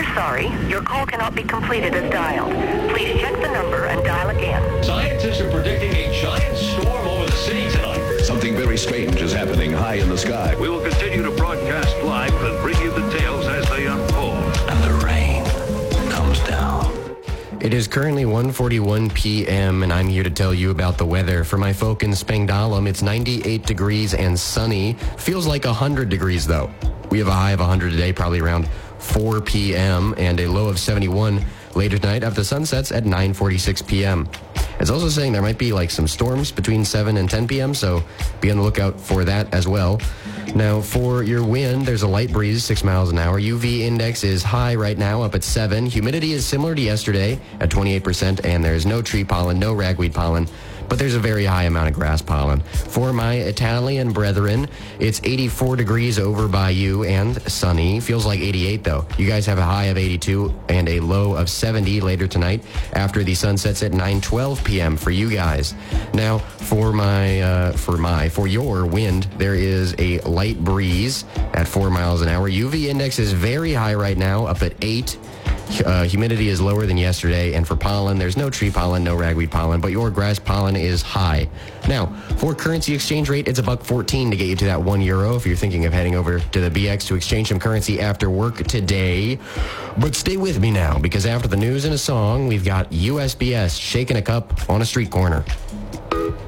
sorry. Your call cannot be completed as dialed. Please check the number and dial again. Scientists are predicting a giant storm over the city tonight. Something very strange is happening high in the sky. We will continue to broadcast live and bring you the tales as they unfold. And the rain comes down. It is currently 1:41 p.m. and I'm here to tell you about the weather. For my folk in Spangdahlem, it's 98 degrees and sunny. Feels like 100 degrees though. We have a high of 100 today, probably around 4 p.m. and a low of 71 later tonight after the sun sets at 9:46 p.m. It's also saying there might be like some storms between 7 and 10 p.m., so be on the lookout for that as well. Now, for your wind, there's a light breeze, 6 miles an hour. UV index is high right now, up at 7. Humidity is similar to yesterday at 28%, and there's no tree pollen, no ragweed pollen, but there's a very high amount of grass pollen. For my Italian brethren, it's 84 degrees over by you and sunny. Feels like 88, though. You guys have a high of 82 and a low of 70 later tonight after the sun sets at 9:12 p.m. for you guys. Now, for your wind, there is a light breeze at 4 miles an hour. UV index is very high right now, up at 8. Humidity is lower than yesterday, and for pollen, there's no tree pollen, no ragweed pollen, but your grass pollen is high. Now, for currency exchange rate, it's $1.14 to get you to that €1 if you're thinking of heading over to the BX to exchange some currency after work today. But stay with me now, because after the news and a song, we've got USBS shaking a cup on a street corner.